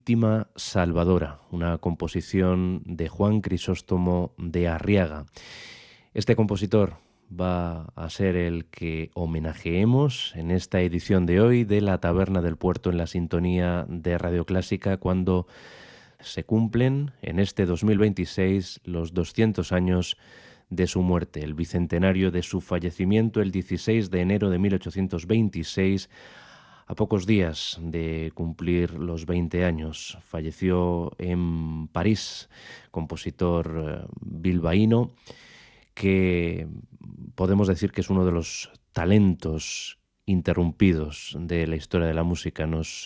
Última Salvadora, una composición de Juan Crisóstomo de Arriaga. Este compositor va a ser el que homenajeemos en esta edición de hoy de La Taberna del Puerto en la sintonía de Radio Clásica cuando se cumplen en este 2026 los 200 años de su muerte, el bicentenario de su fallecimiento el 16 de enero de 1826. A pocos días de cumplir los 20 años, falleció en París, compositor bilbaíno, que podemos decir que es uno de los talentos interrumpidos de la historia de la música. Nos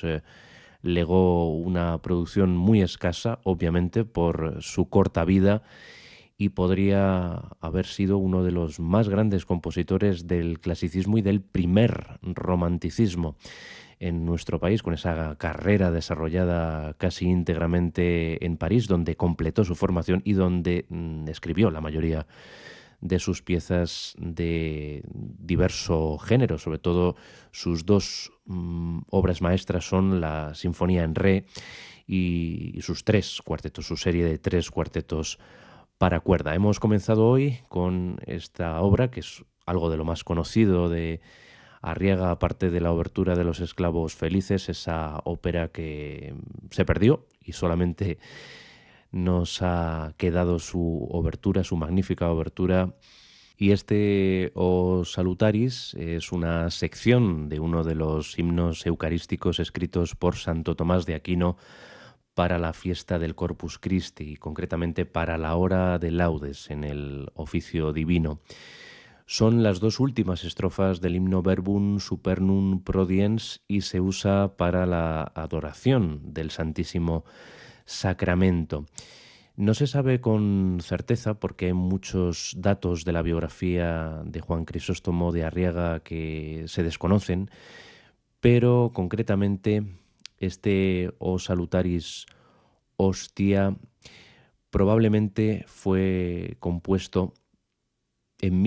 legó una producción muy escasa, obviamente, por su corta vida, y podría haber sido uno de los más grandes compositores del clasicismo y del primer romanticismo en nuestro país, con esa carrera desarrollada casi íntegramente en París, donde completó su formación y donde escribió la mayoría de sus piezas de diverso género. Sobre todo sus dos obras maestras son la Sinfonía en Re y sus tres cuartetos, su serie de tres cuartetos para cuerda. Hemos comenzado hoy con esta obra, que es algo de lo más conocido de Arriaga, aparte de la obertura de Los Esclavos Felices, esa ópera que se perdió y solamente nos ha quedado su obertura, su magnífica obertura. Y este O Salutaris es una sección de uno de los himnos eucarísticos escritos por Santo Tomás de Aquino para la fiesta del Corpus Christi, concretamente para la hora de laudes en el oficio divino. Son las dos últimas estrofas del himno Verbum Supernum Prodiens y se usa para la adoración del Santísimo Sacramento. No se sabe con certeza porque hay muchos datos de la biografía de Juan Crisóstomo de Arriaga que se desconocen, pero concretamente este O Salutaris Hostia probablemente fue compuesto en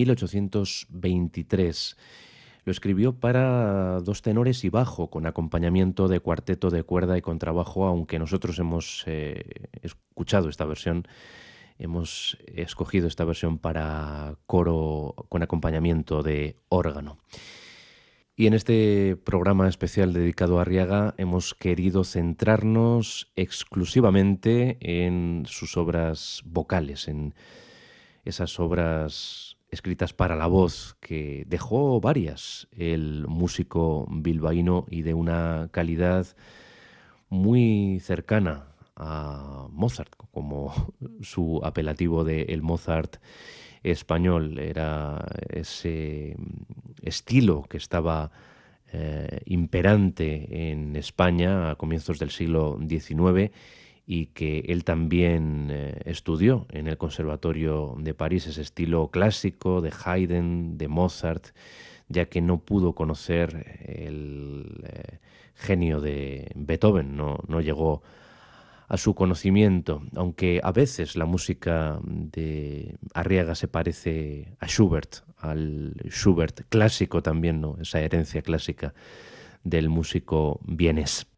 1823. Lo escribió para dos tenores y bajo, con acompañamiento de cuarteto de cuerda y contrabajo, aunque nosotros hemos escuchado esta versión, hemos escogido esta versión para coro con acompañamiento de órgano. Y en este programa especial dedicado a Arriaga hemos querido centrarnos exclusivamente en sus obras vocales, en esas obras escritas para la voz, que dejó varias el músico bilbaíno y de una calidad muy cercana a Mozart, como su apelativo de el Mozart español. Era ese estilo que estaba imperante en España a comienzos del siglo XIX y que él también estudió en el Conservatorio de París, ese estilo clásico de Haydn, de Mozart, ya que no pudo conocer el genio de Beethoven, no llegó a su conocimiento, aunque a veces la música de Arriaga se parece a Schubert, al Schubert clásico también, ¿no? Esa herencia clásica del músico vienés.